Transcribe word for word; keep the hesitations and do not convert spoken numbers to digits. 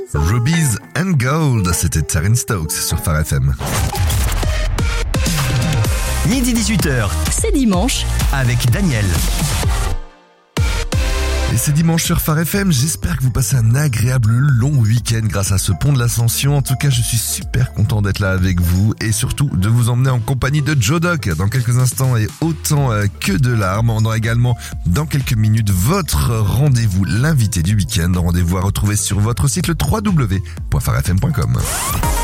Rubies and Gold, c'était Terence Stokes sur Phare F M. Midi dix-huit heures, C'est dimanche. avec Daniel. Et c'est dimanche sur Phare F M, j'espère que vous passez un agréable long week-end grâce à ce pont de l'Ascension. En tout cas, je suis super content d'être là avec vous et surtout de vous emmener en compagnie de Joe Doc dans quelques instants et autant euh, que de larmes. On aura également dans quelques minutes votre rendez-vous, l'invité du week-end. Rendez-vous à retrouver sur votre site le w w w point phare f m point com.